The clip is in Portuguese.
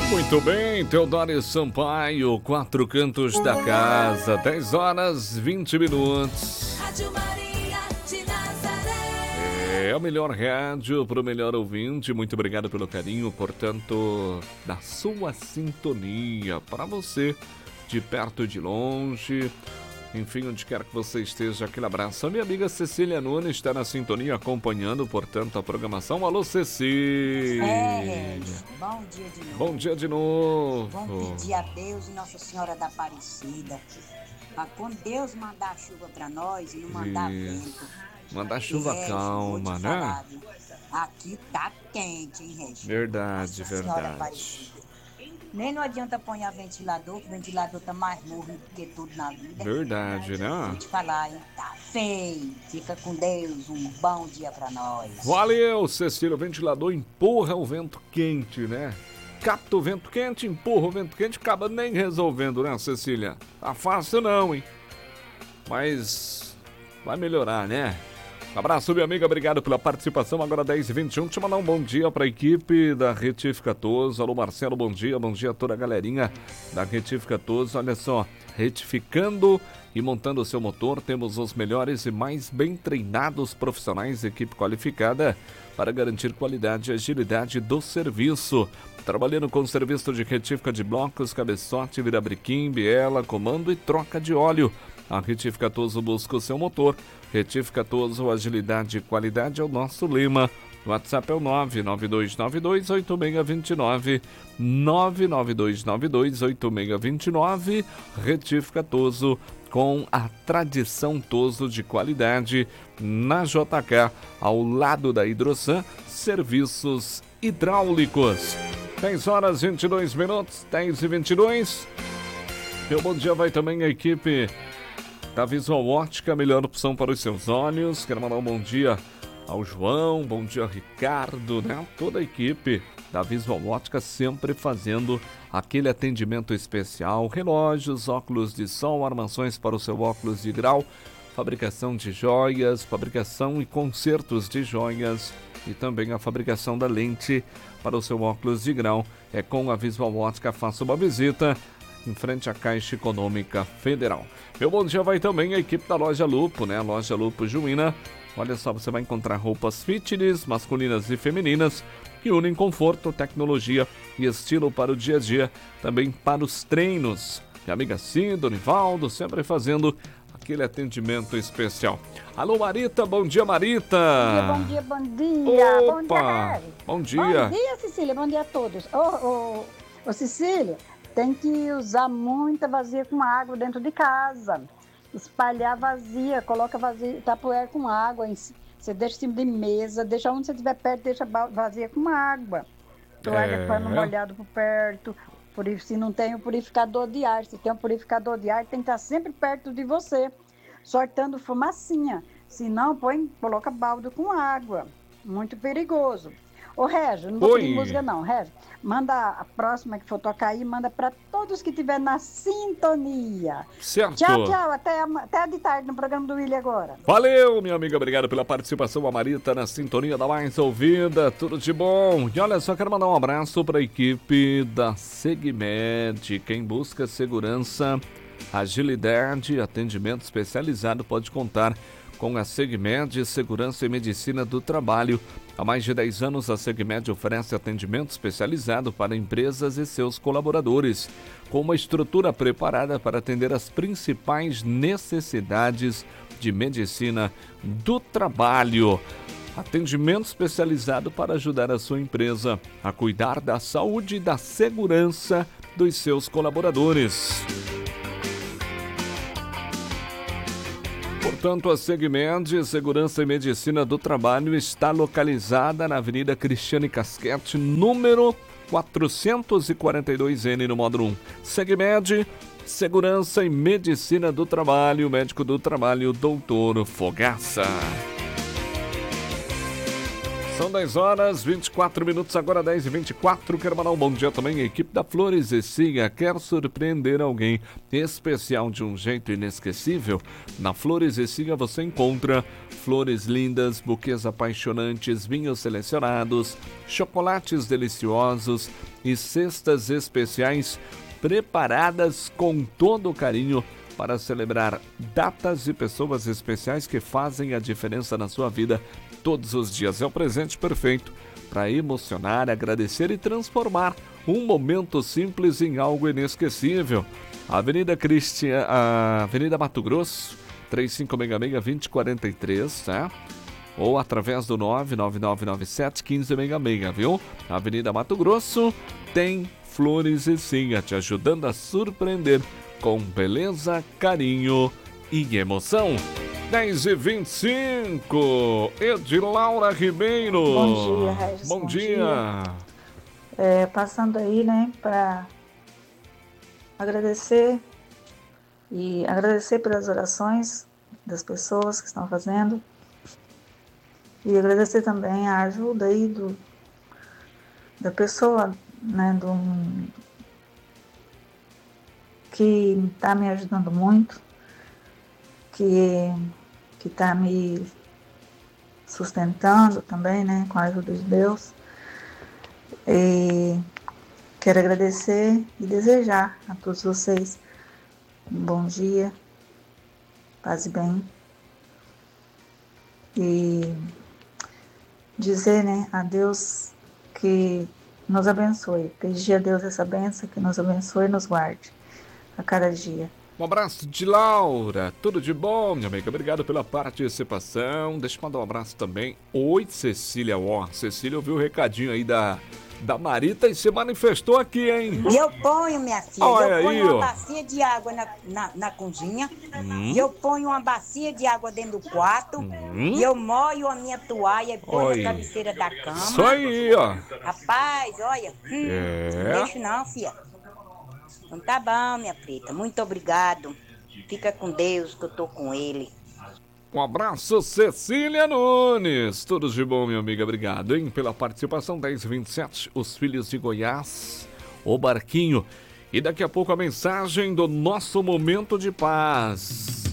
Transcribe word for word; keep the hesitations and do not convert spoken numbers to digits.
Muito bem, Teodoro Sampaio, Quatro Cantos da Casa, dez horas, vinte minutos. Rádio Maria de Nazaré. É o melhor rádio para o melhor ouvinte. Muito obrigado pelo carinho, portanto, da sua sintonia. Para você, de perto e de longe, enfim, onde quer que você esteja, aquele abraço. A minha amiga Cecília Nunes está na sintonia, acompanhando, portanto, a programação. Alô, Cecília! É, bom dia de novo. Bom dia de novo. Vamos pedir a Deus e Nossa Senhora da Aparecida, para quando Deus mandar chuva para nós e não mandar Isso. vento. Mandar chuva Regi, calma, vou te né? falar, viu? Aqui tá quente, hein, Regi? Verdade, Nossa Senhora verdade. Aparecida. Nem não adianta pôr ventilador, que o ventilador tá mais morno do que tudo na vida. Verdade, né? Vou te falar, hein? Tá feio. Fica com Deus. Um bom dia para nós. Valeu, Cecília. O ventilador empurra o vento quente, né? Capta o vento quente, empurra o vento quente, acaba nem resolvendo, né, Cecília? Tá fácil não, hein? Mas vai melhorar, né? Abraço, minha amiga, obrigado pela participação. Agora dez e vinte e um, deixa eu mandar um bom dia para a equipe da Retífica Toso. Alô, Marcelo, bom dia, bom dia a toda a galerinha da Retífica Toso. Olha só, retificando e montando o seu motor, temos os melhores e mais bem treinados profissionais, equipe qualificada para garantir qualidade e agilidade do serviço. Trabalhando com serviço de retífica de blocos, cabeçote, virabrequim, biela, comando e troca de óleo. A Retífica Toso busca o seu motor. Retífica Toso, agilidade e qualidade é o nosso lema. O WhatsApp é o nove nove dois nove dois oito seis dois nove, nove nove dois nove dois oito seis dois nove. Retífica Toso, com a tradição Toso de qualidade na J K, ao lado da Hidrosan, serviços hidráulicos. dez horas e vinte e dois minutos, dez e vinte e dois. Meu bom dia vai também a equipe da Visual Ótica, a melhor opção para os seus olhos. Quero mandar um bom dia ao João, bom dia Ricardo, né? Toda a equipe da Visual Ótica sempre fazendo aquele atendimento especial. Relógios, óculos de sol, armações para o seu óculos de grau, fabricação de joias, fabricação e consertos de joias e também a fabricação da lente para o seu óculos de grau. É com a Visual Ótica, faça uma visita em frente à Caixa Econômica Federal. Meu bom dia vai também a equipe da Loja Lupo, né? Loja Lupo Juína. Olha só, você vai encontrar roupas fitness, masculinas e femininas, que unem conforto, tecnologia e estilo para o dia a dia, também para os treinos. Minha amiga Cinda, Nivaldo, sempre fazendo aquele atendimento especial. Alô, Marita, bom dia, Marita! Bom dia, bom dia, bom dia! Opa, bom dia, Harry. Bom dia! Bom dia, Cecília, bom dia a todos. Ô, ô, ô, Cecília, tem que usar muita vazia com água dentro de casa. Espalhar vazia, coloca vazia, tapoeira com água, você deixa em cima de mesa, deixa onde você estiver perto, deixa vazia com água. Toalha É. pano molhado por perto. Por isso, se não tem o purificador de ar, se tem um purificador de ar, tem que estar sempre perto de você, soltando fumacinha. Se não, põe, coloca balde com água. Muito perigoso. Ô, Régio, não vou Oi. pedir música não, Régio. Manda a próxima que for tocar aí, manda para todos que estiverem na sintonia. Certo. Tchau, tchau. Até, am- até de tarde no programa do William agora. Valeu, minha amiga, obrigado pela participação. A Marita na sintonia da mais ouvida, tudo de bom. E olha só, quero mandar um abraço para a equipe da Segmed. Quem busca segurança, agilidade e atendimento especializado pode contar com a Segmed, Segurança e Medicina do Trabalho. Há mais de dez anos, a Segmed oferece atendimento especializado para empresas e seus colaboradores, com uma estrutura preparada para atender as principais necessidades de medicina do trabalho. Atendimento especializado para ajudar a sua empresa a cuidar da saúde e da segurança dos seus colaboradores. Portanto, a Segmed, Segurança e Medicina do Trabalho, está localizada na Avenida Cristiane Casquete, número quatrocentos e quarenta e dois N, no módulo um. Segmed, Segurança e Medicina do Trabalho, médico do trabalho, doutor Fogaça. São dez horas, vinte e quatro minutos, agora dez e vinte e quatro. Quero mandar um bom dia também. A equipe da Flores e Siga quer surpreender alguém especial de um jeito inesquecível. Na Flores e Siga você encontra flores lindas, buquês apaixonantes, vinhos selecionados, chocolates deliciosos e cestas especiais preparadas com todo o carinho para celebrar datas e pessoas especiais que fazem a diferença na sua vida todos os dias. É o presente perfeito para emocionar, agradecer e transformar um momento simples em algo inesquecível. Avenida Cristia, a Avenida Mato Grosso, trinta e cinco seis seis, vinte quarenta e três, tá? Ou através do nove nove nove nove sete, um cinco seis seis, viu? Avenida Mato Grosso tem Flores e Siga te ajudando a surpreender com beleza, carinho e emoção. dez e vinte e cinco, Edilaura Ribeiro. Bom dia, Regis. Bom, bom dia. dia. É, passando aí, né, para agradecer e agradecer pelas orações das pessoas que estão fazendo e agradecer também a ajuda aí do, da pessoa, né, do, que está me ajudando muito, que que está me sustentando também, né, com a ajuda de Deus. E quero agradecer e desejar a todos vocês um bom dia, paz e bem. E dizer, né, a Deus que nos abençoe, pedir a Deus essa bênção, que nos abençoe e nos guarde a cada dia. Um abraço de Laura, tudo de bom, minha amiga, obrigado pela participação. Deixa eu mandar um abraço também. Oi, Cecília, ó, Cecília ouviu o recadinho aí da, da Marita e se manifestou aqui, hein? E eu ponho, minha filha, Olha eu ponho aí, uma ó. bacia de água na, na, na cozinha, Hum. e eu ponho uma bacia de água dentro do quarto, Hum. e eu molho a minha toalha e ponho Oi. na cabeceira da cama. Isso aí, ó. Rapaz, olha, hum, É. não deixo não, filha. Então tá bom, minha preta, muito obrigado. Fica com Deus, que eu tô com ele. Um abraço, Cecília Nunes. Tudo de bom, minha amiga. Obrigado, hein, pela participação. dez e vinte e sete, os filhos de Goiás, o barquinho. E daqui a pouco a mensagem do nosso momento de paz.